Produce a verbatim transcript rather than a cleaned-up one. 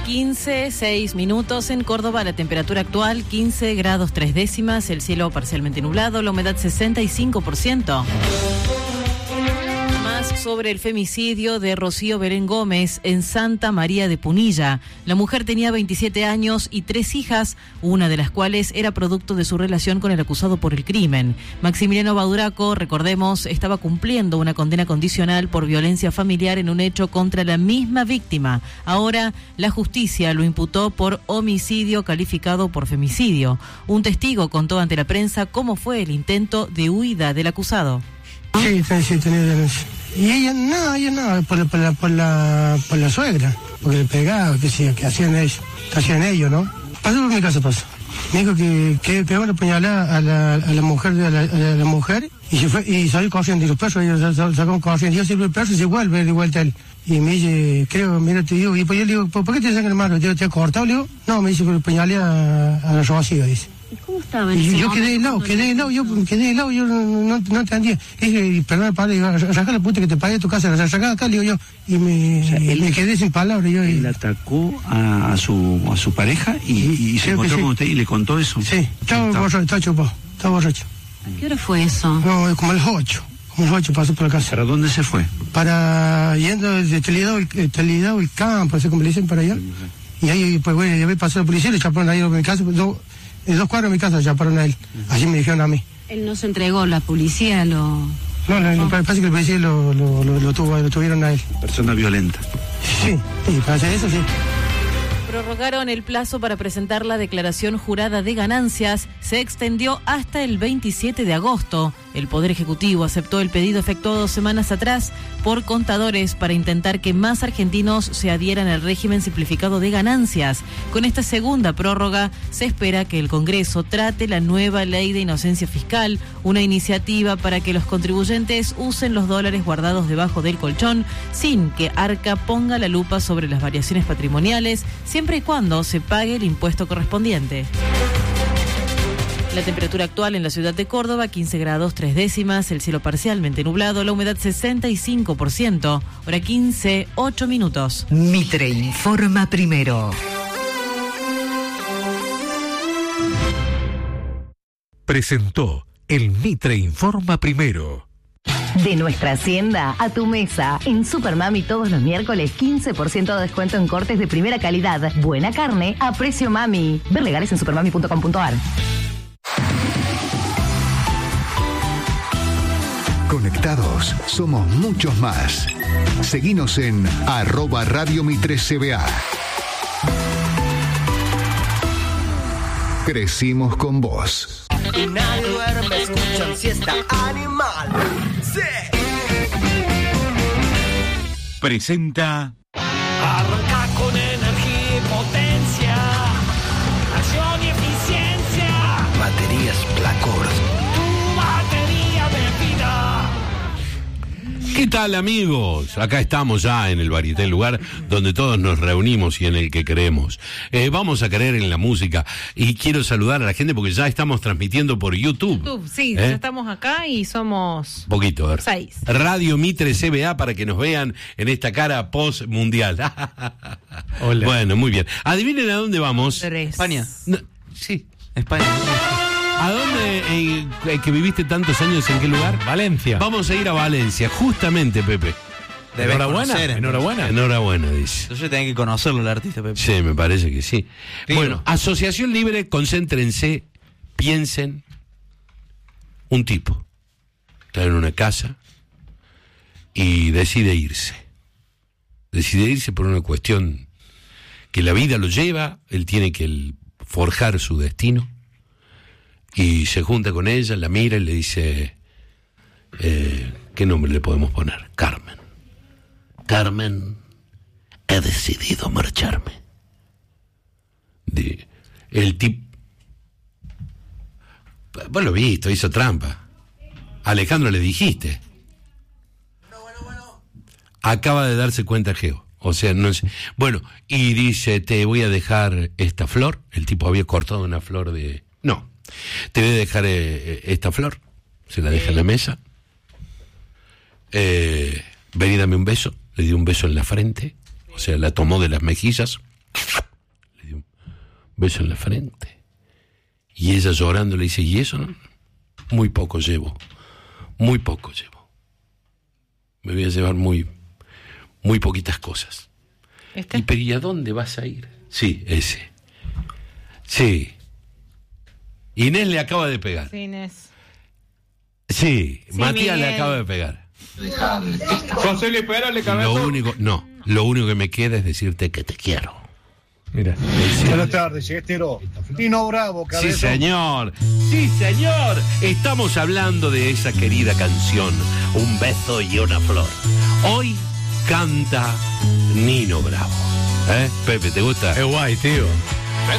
quince, seis minutos en Córdoba, la temperatura actual quince grados tres décimas, el cielo parcialmente nublado, la humedad sesenta y cinco por ciento. Más sobre el femicidio de Rocío Belén Gómez en Santa María de Punilla. La mujer tenía veintisiete años y tres hijas, una de las cuales era producto de su relación con el acusado por el crimen. Maximiliano Bauduraco, recordemos, estaba cumpliendo una condena condicional por violencia familiar en un hecho contra la misma víctima. Ahora, la justicia lo imputó por homicidio calificado por femicidio. Un testigo contó ante la prensa cómo fue el intento de huida del acusado. Sí, sí, tenía denuncia. Y ella no, ella no, por la, por la, por la, por la suegra, porque le pegaba, que sí, que hacían ellos, que hacían ellos, ¿no? Pasó por mi casa, pasó. Me dijo que, que pegó la puñalada a la, a la mujer, a la, a la mujer, y se fue, y salió corriendo, y los perros, ellos sacaron corriendo, y yo siempre el perro se vuelve de vuelta a él. Y me dice, creo, mira, te digo, y pues yo le digo, ¿por qué te sacan el mano? ¿Te, te ha cortado? Le digo, no, me dice que le puñalé a, a la Rocío, dice. ¿Y cómo estaba? Y yo quedé helado, quedé helado, yo quedé helado, yo no, no, no entendía. Dije, perdón, padre, digo, saca la puta que te pagué tu casa, la saca acá, le digo yo, y me, o sea, él, me quedé sin palabras. Yo, él y... atacó a, a su a su pareja y, y, y se encontró sí. con usted y le contó eso. Sí, estaba borracho, estaba chupado, estaba borracho. ¿A qué hora fue eso? No, como a las ocho, como a las ocho pasó por la casa. ¿Para dónde se fue? Para, yendo de Telidado, el campo, así como le dicen para allá. Y ahí, pues bueno, ya pasó la policía y le chaparon ahí en mi casa, pues, dos, en dos cuadros de mi casa le chaparon a él. Así me dijeron a mí. Él no se entregó, la policía lo... No, no, no parece que la policía lo, lo, lo, lo, tuvo, lo tuvieron a él. Persona violenta. Sí, sí, para hacer eso sí. Prorrogaron el plazo para presentar la declaración jurada de ganancias. Se extendió hasta el veintisiete de agosto. El Poder Ejecutivo aceptó el pedido efectuado dos semanas atrás por contadores para intentar que más argentinos se adhieran al régimen simplificado de ganancias. Con esta segunda prórroga se espera que el Congreso trate la nueva ley de inocencia fiscal, una iniciativa para que los contribuyentes usen los dólares guardados debajo del colchón sin que Arca ponga la lupa sobre las variaciones patrimoniales, siempre y cuando se pague el impuesto correspondiente. La temperatura actual en la ciudad de Córdoba, quince grados tres décimas, el cielo parcialmente nublado, la humedad sesenta y cinco por ciento, hora quince, ocho minutos. Mitre informa primero. Presentó el Mitre informa primero. De nuestra hacienda a tu mesa. En Supermami todos los miércoles quince por ciento de descuento en cortes de primera calidad. Buena carne a precio mami. Ver legales en supermami punto com punto a r. Conectados, somos muchos más. Seguinos en arroba Radio Mitre C B A. Crecimos con vos. Y nadie duerme, escuchan siesta animal. Sí. Presenta. Arranca con energía y potencia. Acción y eficiencia. Baterías Placor. Tu batería de vida. ¿Qué tal, amigos? Acá estamos ya en el Varieté, el lugar donde todos nos reunimos y en el que creemos. Eh, vamos a creer en la música y quiero saludar a la gente porque ya estamos transmitiendo por YouTube. YouTube, sí, ¿Eh? ya estamos acá y somos... Poquito, a ver. Seis. Radio Mitre C B A para que nos vean en esta cara post-mundial. Hola. Bueno, muy bien. Adivinen a dónde vamos. Tres. España. No, sí. España. ¿A dónde eh, que viviste tantos años? ¿En qué lugar? Valencia. Vamos a ir a Valencia, justamente, Pepe. Debes Enhorabuena. conocer, Enhorabuena. Enhorabuena, dice. Entonces tenés que conocerlo, el artista, Pepe. Sí, me parece que sí. Sí. Bueno, Asociación Libre, concéntrense, piensen. Un tipo está en una casa y decide irse. Decide irse por una cuestión que la vida lo lleva, él tiene que forjar su destino. Y se junta con ella, la mira y le dice, eh, ¿qué nombre le podemos poner? Carmen. Carmen, he decidido marcharme. De, el tipo... Vos lo visto, hizo trampa. Alejandro, le dijiste. Acaba de darse cuenta Geo. O sea, no es... Bueno, y dice, te voy a dejar esta flor. El tipo había cortado una flor de... No. Te voy a dejar eh, esta flor. Se la deja en la mesa. Eh, ven y dame un beso. Le dio un beso en la frente. O sea, la tomó de las mejillas. beso en la frente. Y ella llorando le dice, ¿y eso no? Muy poco llevo, muy poco llevo. Me voy a llevar muy, muy poquitas cosas. ¿Este? ¿Y, pero, ¿y a dónde vas a ir? Sí, ese. Sí. Inés le acaba de pegar. Sí, Inés. Sí, Sí, Matías le Miguel. acaba de pegar. José le pegale Lo cabeza. único, no, lo único que me queda es decirte que te quiero. Mira. Buenas tardes, Estero. Nino Bravo, Sí, cabezón. señor. Sí, señor. Estamos hablando de esa querida canción, Un beso y una flor. Hoy canta Nino Bravo. ¿Eh? Pepe, ¿te gusta? Es guay, tío.